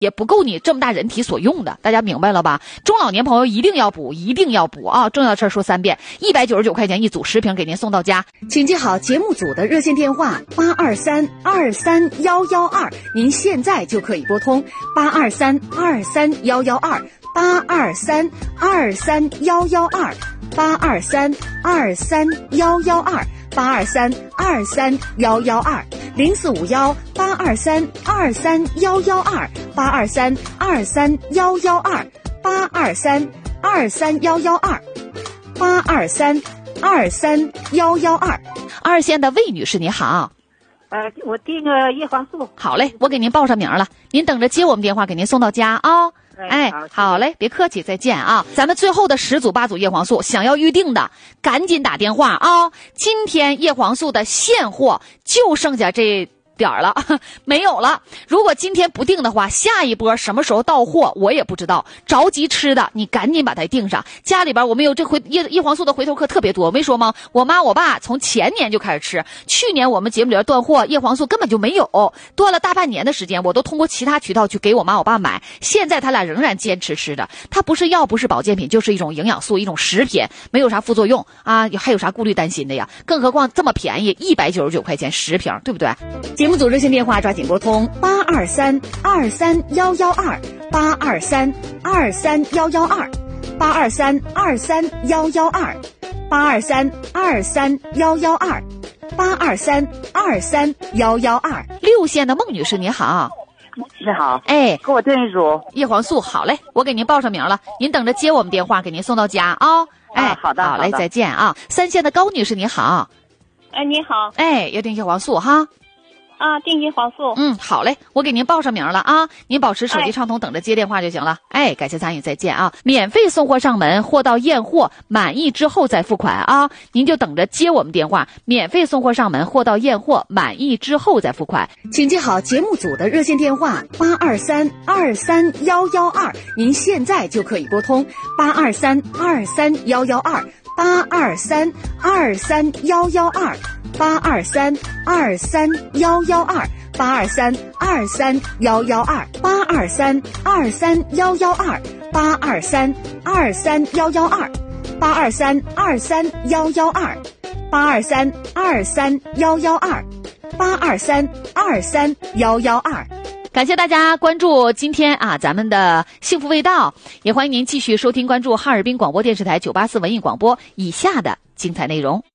也不够你这么大人体所用的，大家明白了吧？中老年朋友一定要补，一定要补啊！重要事说3遍，199块钱一组10瓶给您送到家。 请记好节目组的热线电话823-23112，您现在就可以拨通823-23112，823-23112，823-23112，823-23112，823-23112，823-23112。 二线的魏女士你好。 我订个叶黄素。 好嘞，我给您报上名了，您等着接我们电话给您送到家啊。好嘞，别客气，再见啊！咱们最后的10组8组叶黄素，想要预定的赶紧打电话啊！今天叶黄素的现货就剩下这点儿了，没有了。如果今天不定的话，下一波什么时候到货我也不知道。着急吃的你赶紧把它订上。家里边我们有这叶黄素的回头客特别多，我没说吗？我妈我爸从前年就开始吃，去年我们节目里边断货，叶黄素根本就没有，断了大半年的时间，我都通过其他渠道去给我妈我爸买，现在他俩仍然坚持吃的。它不是药，不是保健品，就是一种营养素，一种食品，没有啥副作用啊，还有啥顾虑担心的呀？更何况这么便宜，199块钱10瓶，对不对？ 节目组热线电话抓紧拨通823-23112，823-23112，823-23112，823-23112。 6线的孟女士你好。 你好， 给我订一组叶黄素。好嘞，我给您报上名了，您等着接我们电话给您送到家啊。 好的， 好嘞，再见啊。3线的高女士你好。 你好。 要订叶黄素哈。 订叶黄素。 好嘞，我给您报上名了啊，您保持手机畅通，等着接电话就行了。感谢参与，再见啊！免费送货上门，货到验货，满意之后再付款啊！您就等着接我们电话，免费送货上门，货到验货，满意之后再付款。 请记好节目组的热线电话823-23112，您现在就可以拨通823-23112，823-23112，823-23112，823-23112，823-23112，823-23112。 感谢大家关注今天咱们的幸福味道，也欢迎您继续收听关注哈尔滨广播电视台984文艺广播以下的精彩内容。